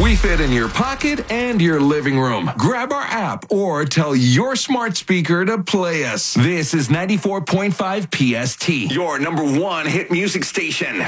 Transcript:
We fit in your pocket and your living room. Grab our app or tell your smart speaker to play us. This is 94.5 PST, your number one hit music station.